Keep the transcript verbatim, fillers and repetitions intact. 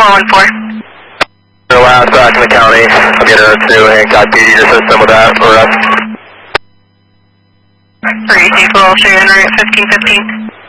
four one four. The last back in the county. I'm getting her to Hancock P D your system with that arrest. three, full, show you en route fifteen fifteen.